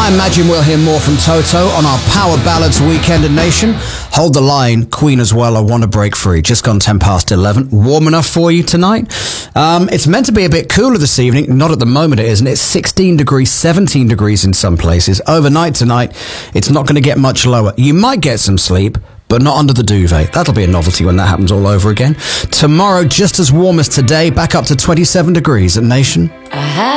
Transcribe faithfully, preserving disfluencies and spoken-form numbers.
I imagine we'll hear more from Toto on our Power Ballads Weekend in Nation. Hold the line, Queen as well, I Want to Break Free. Just gone ten past eleven. Warm enough for you tonight? Um, it's meant to be a bit cooler this evening. Not at the moment it isn't. It's sixteen degrees, seventeen degrees in some places. Overnight tonight, it's not going to get much lower. You might get some sleep, but not under the duvet. That'll be a novelty when that happens all over again. Tomorrow, just as warm as today, back up to twenty-seven degrees at Nation.